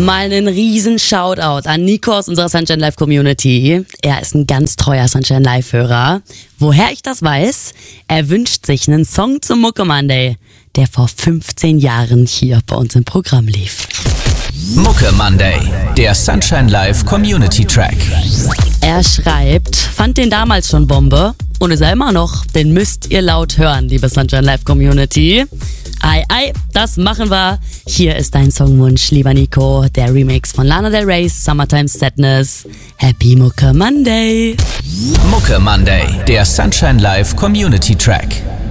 Mal einen riesen Shoutout an Nico aus unserer Sunshine Live Community. Er ist ein ganz treuer Sunshine Live Hörer. Woher ich das weiß? Er wünscht sich einen Song zum Mucke Monday, der vor 15 Jahren hier bei uns im Programm lief. Mucke Monday, der Sunshine Live Community Track. Er schreibt, fand den damals schon Bombe und ist er immer noch. Den müsst ihr laut hören, liebe Sunshine Live Community. Ei, das machen wir. Hier ist dein Songwunsch, lieber Nico. Der Remix von Lana Del Rey's Summertime Sadness. Happy Mucke Monday. Mucke Monday, der Sunshine Live Community Track.